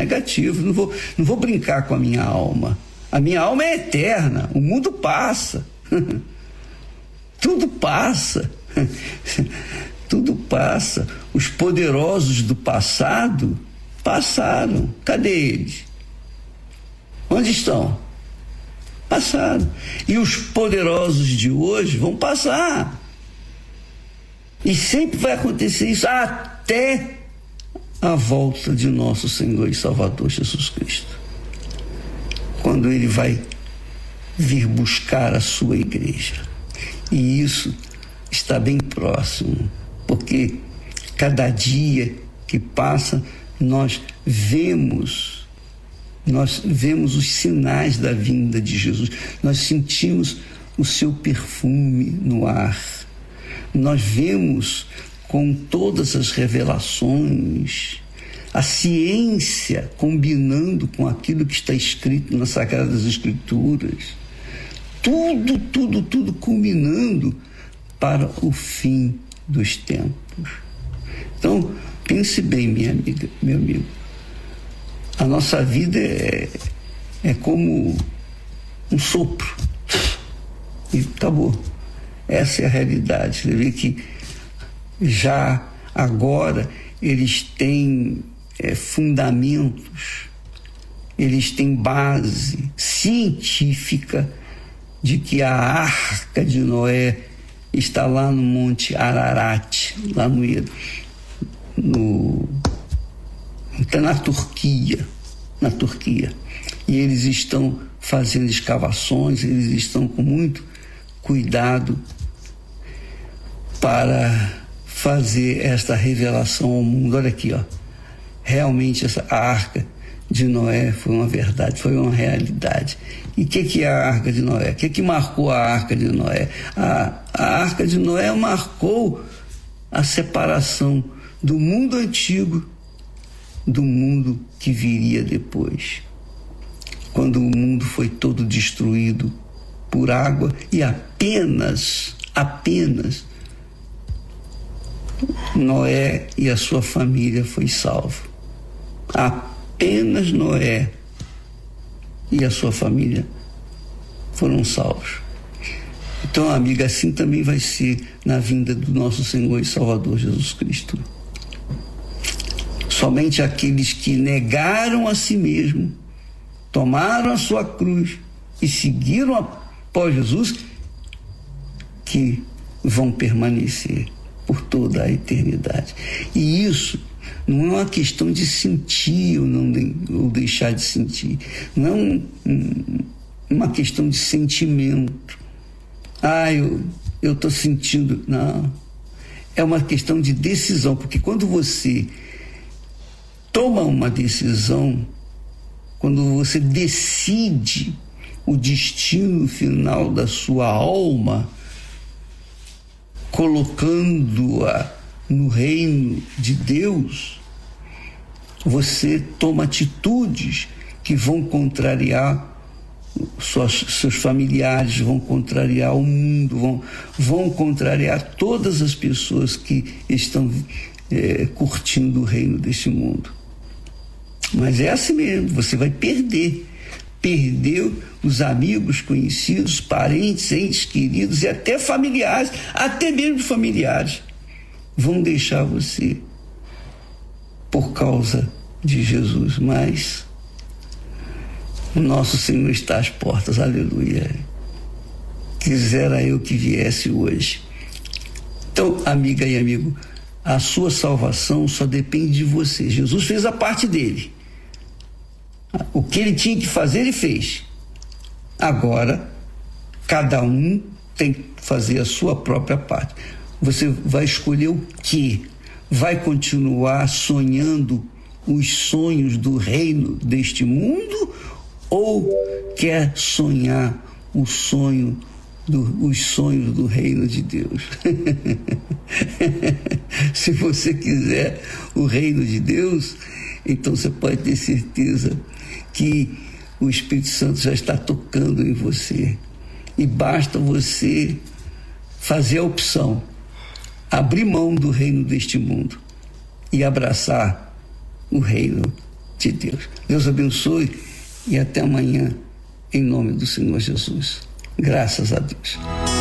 negativo, não vou brincar com a minha alma. A minha alma é eterna, o mundo passa. Tudo passa. Tudo passa. Os poderosos do passado passaram. Cadê eles? Onde estão? Passaram. E os poderosos de hoje vão passar. E sempre vai acontecer isso até a volta de nosso Senhor e Salvador Jesus Cristo, quando Ele vai vir buscar a sua igreja. E isso está bem próximo, porque cada dia que passa nós vemos os sinais da vinda de Jesus, nós sentimos o seu perfume no ar, nós vemos com todas as revelações, a ciência combinando com aquilo que está escrito nas Sagradas Escrituras, tudo combinando para o fim dos tempos. Então, pense bem, minha amiga, meu amigo, a nossa vida é como um sopro e acabou. Essa é a realidade. Você vê que já agora eles têm fundamentos, eles têm base científica de que a Arca de Noé está lá no Monte Ararat, lá está na Turquia, e eles estão fazendo escavações, eles estão com muito cuidado para fazer esta revelação ao mundo. Olha aqui, ó. Realmente a Arca de Noé foi uma verdade, foi uma realidade. E o que é a Arca de Noé? O que marcou a Arca de Noé? A Arca de Noé marcou a separação do mundo antigo do mundo que viria depois, quando o mundo foi todo destruído por água e apenas Noé e a sua família foi salvo. Apenas Noé e a sua família foram salvos. Então, amiga, assim também vai ser na vinda do nosso Senhor e Salvador Jesus Cristo. Somente aqueles que negaram a si mesmo, tomaram a sua cruz e seguiram após Jesus, que vão permanecer por toda a eternidade. E isso não é uma questão de sentir ou deixar de sentir. Não é uma questão de sentimento. Eu estou sentindo. Não. É uma questão de decisão, porque quando você toma uma decisão, quando você decide o destino final da sua alma, colocando-a no reino de Deus, você toma atitudes que vão contrariar seus familiares, vão contrariar o mundo, vão contrariar todas as pessoas que estão curtindo o reino deste mundo. Mas é assim mesmo, você vai perder os amigos, conhecidos, parentes, entes queridos e até familiares, até mesmo familiares, vão deixar você por causa de Jesus. Mas o nosso Senhor está às portas, aleluia. Quisera eu que viesse hoje. Então, amiga e amigo, a sua salvação só depende de você. Jesus fez a parte dele. O que ele tinha que fazer, ele fez. Agora, cada um tem que fazer a sua própria parte. Você vai escolher o quê? Vai continuar sonhando os sonhos do reino deste mundo ou quer sonhar os sonhos do reino de Deus? Se você quiser o reino de Deus, então você pode ter certeza que o Espírito Santo já está tocando em você. E basta você fazer a opção, abrir mão do reino deste mundo e abraçar o reino de Deus. Deus abençoe e até amanhã, em nome do Senhor Jesus. Graças a Deus.